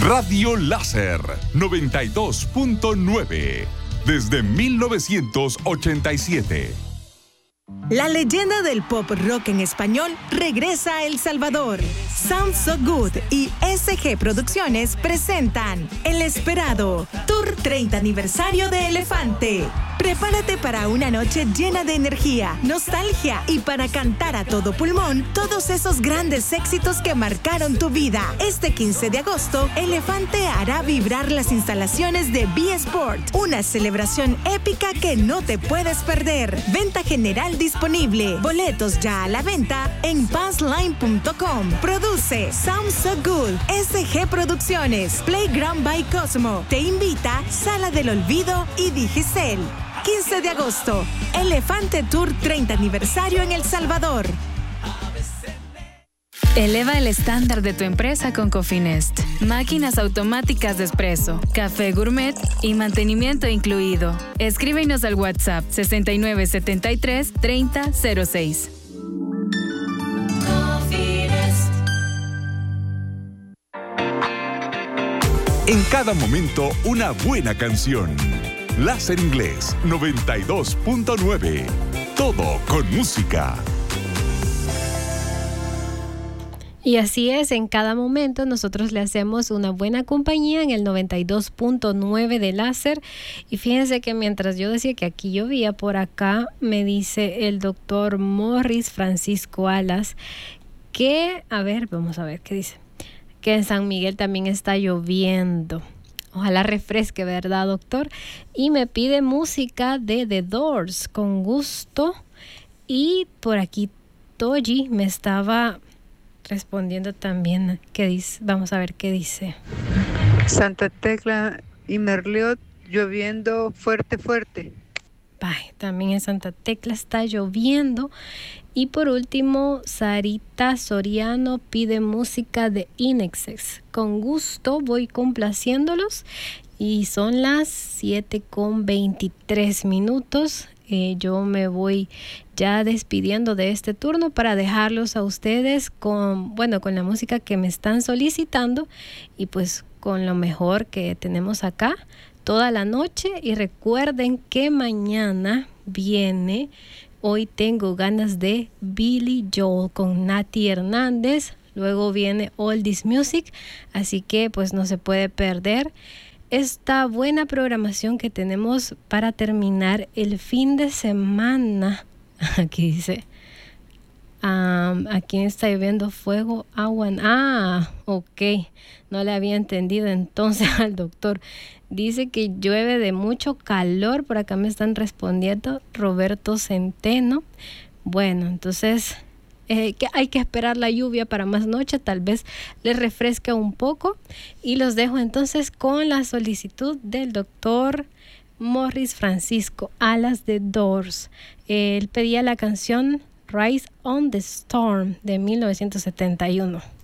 Radio Láser 92.9 desde 1987. La leyenda del pop rock en español regresa a El Salvador. Sound So Good y SG Producciones presentan el esperado Tour 30 Aniversario de Elefante. Prepárate para una noche llena de energía, nostalgia y para cantar a todo pulmón todos esos grandes éxitos que marcaron tu vida. Este 15 de agosto, Elefante hará vibrar las instalaciones de B-Sport, una celebración épica que no te puedes perder. Venta general disponible. Boletos ya a la venta en passline.com. Produce Sound So Good, SG Producciones, Playground by Cosmo. Te invita Sala del Olvido y Digicel. 15 de agosto, Elefante Tour 30 Aniversario en El Salvador. Eleva el estándar de tu empresa con Cofinest. Máquinas automáticas de espresso, café gourmet y mantenimiento incluido. Escríbenos al WhatsApp 6973-3006. En cada momento, una buena canción. Láser Inglés 92.9. Todo con música. Y así es, en cada momento nosotros le hacemos una buena compañía en el 92.9 de Láser. Y fíjense que mientras yo decía que aquí llovía, por acá me dice el doctor Morris Francisco Alas que, a ver, vamos a ver qué dice, que en San Miguel también está lloviendo. Ojalá refresque, ¿verdad, doctor? Y me pide música de The Doors, con gusto. Y por aquí Toji me estaba respondiendo también. ¿Qué dice? Vamos a ver qué dice. Santa Tecla y Merliot, lloviendo fuerte, fuerte. Ay, también en Santa Tecla está lloviendo. Y por último, Sarita Soriano pide música de Inexes. Con gusto voy complaciéndolos. Y son las 7:23. Yo me voy ya despidiendo de este turno para dejarlos a ustedes con la música que me están solicitando y pues con lo mejor que tenemos acá toda la noche. Y recuerden que mañana viene Hoy Tengo Ganas de Billy Joel con Nati Hernández. Luego viene All This Music, así que pues no se puede perder esta buena programación que tenemos para terminar el fin de semana. Aquí dice, aquí está lloviendo fuego, agua. Ok, no le había entendido entonces al doctor. Dice que llueve de mucho calor, por acá me están respondiendo Roberto Centeno. Bueno, entonces que hay que esperar la lluvia para más noche, tal vez les refresca un poco. Y los dejo entonces con la solicitud del doctor Morris Francisco Alas de Doors. Él pedía la canción Rise on the Storm de 1971.